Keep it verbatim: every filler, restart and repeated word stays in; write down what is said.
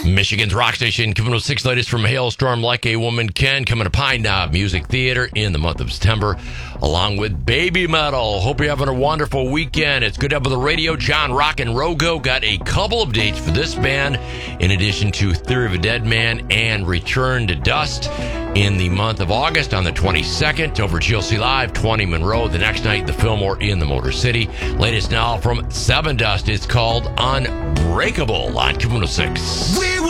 Michigan's rock station, Q one oh six, latest from Hailstorm Like a Woman Can, coming to Pine Knob Music Theater in the month of September, along with Baby Metal. Hope you're having a wonderful weekend. It's good to have on the radio. John Rock and Rogo got a couple of dates for this band, in addition to Theory of a Dead Man and Return to Dust in the month of August on the twenty-second over at G L C Live, twenty Monroe. The next night, the Fillmore in the Motor City. Latest now from Seven Dust. It's called Unbreakable on Q one oh six. We